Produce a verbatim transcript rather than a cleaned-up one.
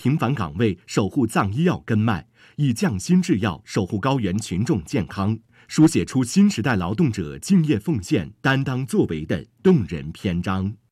平凡岗位守护藏医药根脉，以匠心制药守护高原群众健康，书写出新时代劳动者敬业奉献、担当作为的动人篇章。